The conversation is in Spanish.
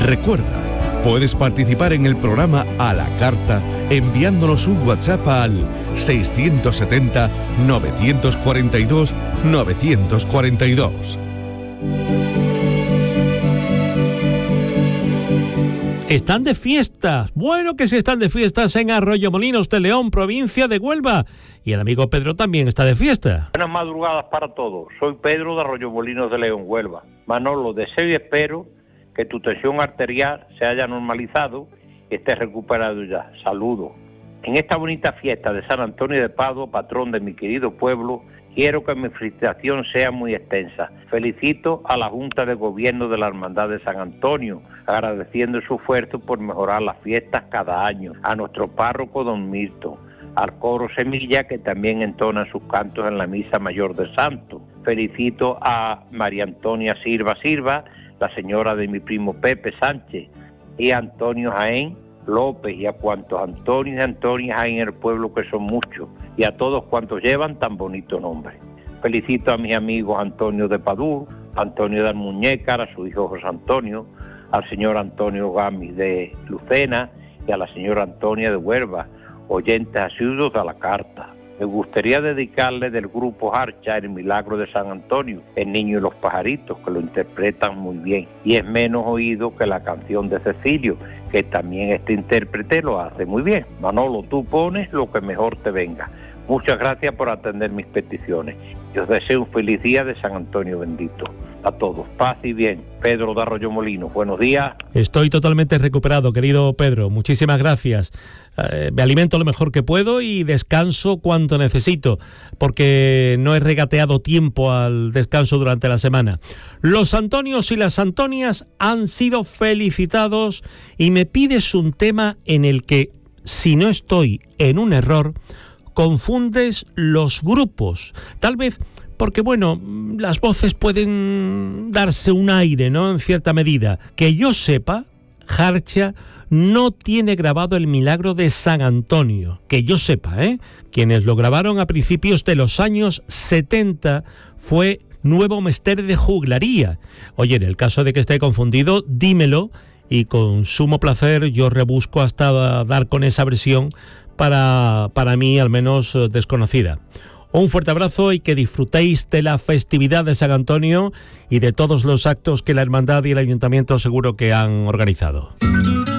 Recuerda, puedes participar en el programa a la carta enviándonos un WhatsApp al 670-942-942. Están de fiestas. Bueno que sí están de fiestas en Arroyomolinos de León, provincia de Huelva. Y el amigo Pedro también está de fiesta. Buenas madrugadas para todos. Soy Pedro de Arroyomolinos de León, Huelva. Manolo, deseo y espero que tu tensión arterial se haya normalizado y estés recuperado ya. Saludos. En esta bonita fiesta de San Antonio de Padua, patrón de mi querido pueblo, quiero que mi felicitación sea muy extensa. Felicito a la Junta de Gobierno de la Hermandad de San Antonio, agradeciendo su esfuerzo por mejorar las fiestas cada año, a nuestro párroco don Milton, al coro Semilla, que también entona sus cantos en la Misa Mayor del Santo. Felicito a María Antonia Silva, la señora de mi primo Pepe Sánchez, y a Antonio Jaén López, y a cuantos Antonio y Antonia hay en el pueblo, que son muchos, y a todos cuantos llevan tan bonito nombre. Felicito a mis amigos Antonio de Padú, Antonio de Almuñécar, a su hijo José Antonio, al señor Antonio Gami de Lucena y a la señora Antonia de Huelva, oyentes asiduos de la carta. Me gustaría dedicarle del grupo Harcha El Milagro de San Antonio, El Niño y los Pajaritos, que lo interpretan muy bien, y es menos oído que la canción de Cecilio, que también este intérprete lo hace muy bien. Manolo, tú pones lo que mejor te venga. Muchas gracias por atender mis peticiones. Yo os deseo un feliz día de San Antonio bendito. A todos, paz y bien. Pedro de Arroyomolinos, buenos días. Estoy totalmente recuperado, querido Pedro. Muchísimas gracias. Me alimento lo mejor que puedo y descanso cuanto necesito, porque no he regateado tiempo al descanso durante la semana. Los Antonios y las Antonias han sido felicitados y me pides un tema en el que, si no estoy en un error, confundes los grupos. Tal vez porque, bueno, las voces pueden darse un aire, ¿no?, en cierta medida. Que yo sepa, Harcha no tiene grabado el Milagro de San Antonio. Que yo sepa, ¿eh? Quienes lo grabaron a principios de los años 70 fue Nuevo Mester de Juglaría. Oye, en el caso de que esté confundido, dímelo y con sumo placer yo rebusco hasta dar con esa versión para mí al menos desconocida. Un fuerte abrazo y que disfrutéis de la festividad de San Antonio y de todos los actos que la Hermandad y el Ayuntamiento seguro que han organizado.